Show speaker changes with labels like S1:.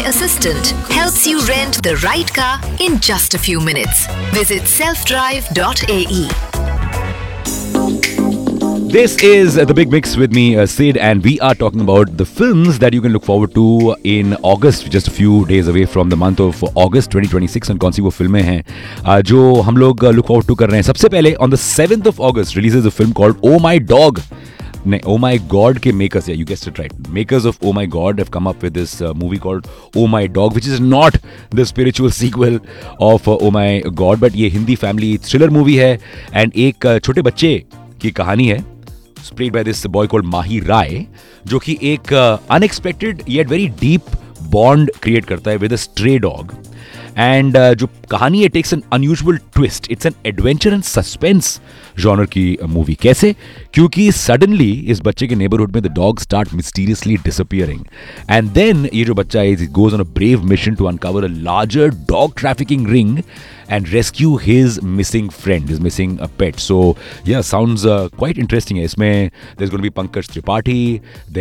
S1: Assistant helps you rent the right car in just a few minutes. Visit selfdrive.ae.
S2: This is The Big Mix with me, Sid, and we are talking about the films that you can look forward to in August, just a few days away from the month of August 2026. And कौन सी वो फिल्में हैं जो हम लोग look forward to कर रहे हैं. सबसे पहले on the 7th of August releases a film called Oh My Dog. Oh My God के makers, yeah, you guessed it right. Makers of Oh My God have come up with this movie called Oh My Dog, which is not the spiritual sequel of Oh My God, but ये Hindi family thriller movie है and एक छोटे बच्चे की कहानी है. Played by this boy called Mahi Rai, जो कि एक unexpected yet very deep bond create करता है with a stray dog. And जो कहानी है takes an unusual twist. It's an adventure and suspense genre की movie. कैसे? क्योंकि suddenly इस बच्चे के neighborhood में the dogs start mysteriously disappearing. And then ये जो बच्चा है, it goes on a brave mission to uncover a larger dog trafficking ring and rescue his missing friend, his missing pet. So yeah, sounds quite interesting. है इसमें there's going to be Pankaj Tripathi.